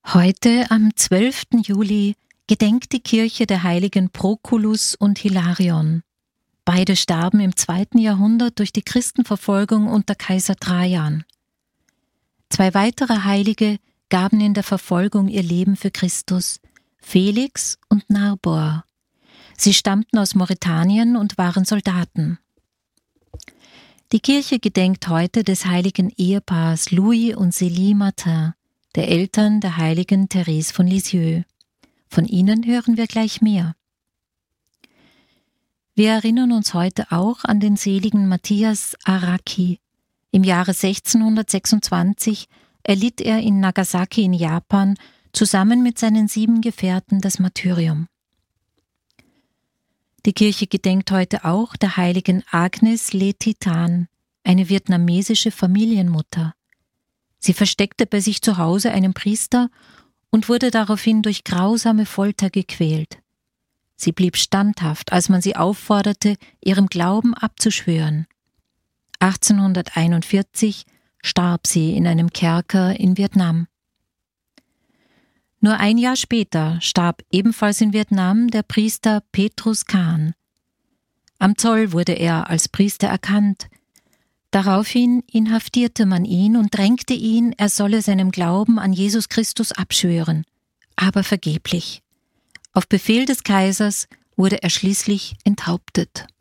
Heute, am 12. Juli, gedenkt die Kirche der Heiligen Proculus und Hilarion. Beide starben im 2. Jahrhundert durch die Christenverfolgung unter Kaiser Trajan. 2 weitere Heilige gaben in der Verfolgung ihr Leben für Christus, Felix und Narbor. Sie stammten aus Mauretanien und waren Soldaten. Die Kirche gedenkt heute des heiligen Ehepaars Louis und Célie Martin, der Eltern der heiligen Therese von Lisieux. Von ihnen hören wir gleich mehr. Wir erinnern uns heute auch an den seligen Matthias Araki. Im Jahre 1626 erlitt er in Nagasaki in Japan zusammen mit seinen 7 Gefährten das Martyrium. Die Kirche gedenkt heute auch der heiligen Agnes Letitan, eine vietnamesische Familienmutter. Sie versteckte bei sich zu Hause einen Priester und wurde daraufhin durch grausame Folter gequält. Sie blieb standhaft, als man sie aufforderte, ihrem Glauben abzuschwören. 1841 starb sie in einem Kerker in Vietnam. Nur ein Jahr später starb ebenfalls in Vietnam der Priester Petrus Kahn. Am Zoll wurde er als Priester erkannt. Daraufhin inhaftierte man ihn und drängte ihn, er solle seinem Glauben an Jesus Christus abschwören, aber vergeblich. Auf Befehl des Kaisers wurde er schließlich enthauptet.